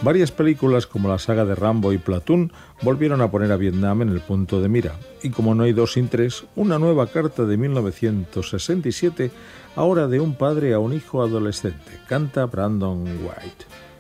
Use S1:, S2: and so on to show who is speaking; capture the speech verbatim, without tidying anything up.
S1: Varias películas como la saga de Rambo y Platoon volvieron a poner a Vietnam en el punto de mira. Y como no hay dos sin tres, una nueva carta de mil novecientos sesenta y siete, ahora de un padre a un hijo adolescente. Canta Brandon White.